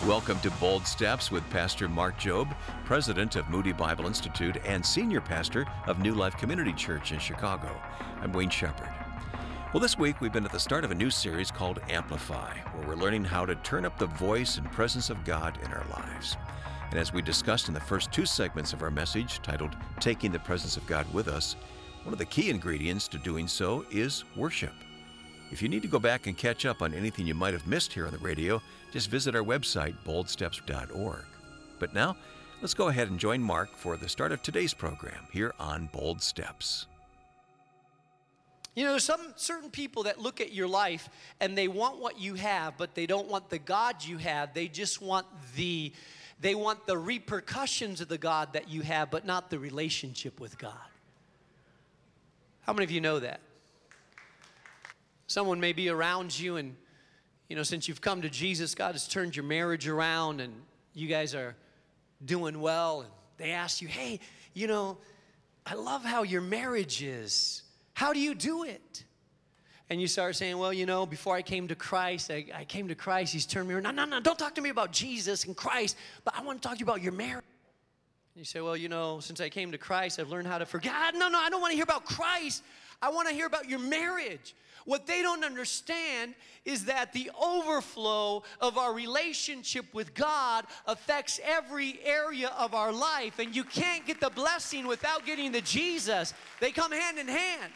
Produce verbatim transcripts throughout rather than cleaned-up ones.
Welcome to Bold Steps with Pastor Mark Jobe, President of Moody Bible Institute and Senior Pastor of New Life Community Church in Chicago. I'm Wayne Shepherd. Well, this week we've been at the start of a new series called Amplify, where we're learning how to turn up the voice and presence of God in our lives. And as we discussed in the first two segments of our message, titled Taking the Presence of God with Us, one of the key ingredients to doing so is worship. If you need to go back and catch up on anything you might have missed here on the radio, just visit our website, bold steps dot org. But now, let's go ahead and join Mark for the start of today's program here on Bold Steps. You know, there's some certain people that look at your life and they want what you have, but they don't want the God you have. They just want the, they want the repercussions of the God that you have, but not the relationship with God. How many of you know that? Someone may be around you and, you know, since you've come to Jesus, God has turned your marriage around and you guys are doing well. And they ask you, hey, you know, I love how your marriage is. How do you do it? And you start saying, well, you know, before I came to Christ, I, I came to Christ, he's turned me around. No, no, no, don't talk to me about Jesus and Christ, but I want to talk to you about your marriage. And you say, well, you know, since I came to Christ, I've learned how to forgive. No, no, I don't want to hear about Christ. I want to hear about your marriage. What they don't understand is that the overflow of our relationship with God affects every area of our life. And you can't get the blessing without getting the Jesus. They come hand in hand.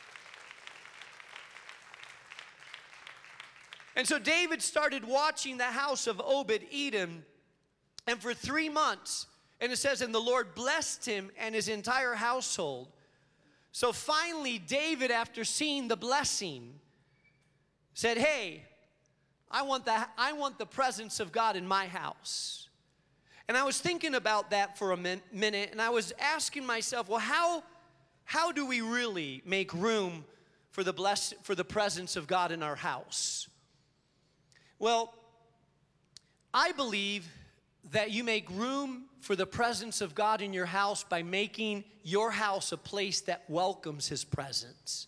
And so David started watching the house of Obed-Edom. And for three months, and it says, and the Lord blessed him and his entire household. So finally, David, after seeing the blessing, said, hey, I want the, I want the presence of God in my house. And I was thinking about that for a min- minute, and I was asking myself, well, how, how do we really make room for the, bless, for the presence of God in our house? Well, I believe that you make room for the presence of God in your house by making your house a place that welcomes His presence.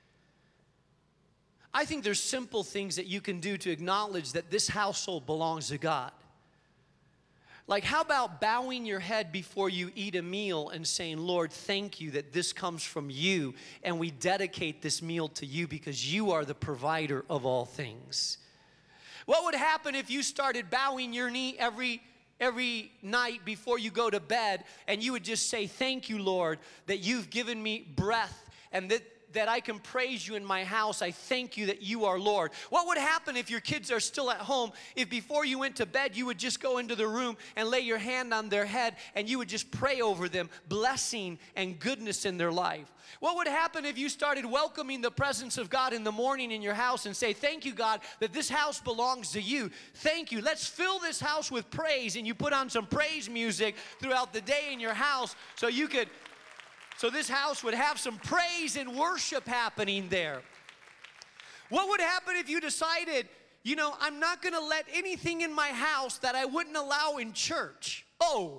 I think there's simple things that you can do to acknowledge that this household belongs to God. Like, how about bowing your head before you eat a meal and saying, Lord, thank you that this comes from you, and we dedicate this meal to you because you are the provider of all things. What would happen if you started bowing your knee every every night before you go to bed, and you would just say, thank you, Lord, that you've given me breath and that, that I can praise you in my house. I thank you that you are Lord. What would happen if your kids are still at home, if before you went to bed, you would just go into the room and lay your hand on their head and you would just pray over them, blessing and goodness in their life? What would happen if you started welcoming the presence of God in the morning in your house and say, thank you, God, that this house belongs to you. Thank you. Let's fill this house with praise. And you put on some praise music throughout the day in your house so you could, so this house would have some praise and worship happening there. What would happen if you decided, you know, I'm not going to let anything in my house that I wouldn't allow in church? Oh,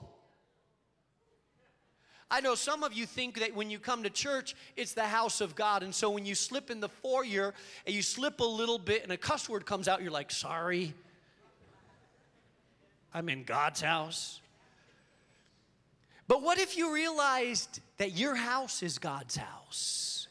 I know some of you think that when you come to church, it's the house of God. And so when you slip in the foyer and you slip a little bit and a cuss word comes out, you're like, sorry, I'm in God's house. But what if you realized that your house is God's house?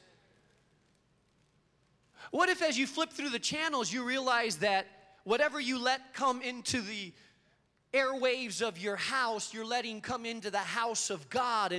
What if as you flip through the channels, you realize that whatever you let come into the airwaves of your house, you're letting come into the house of God?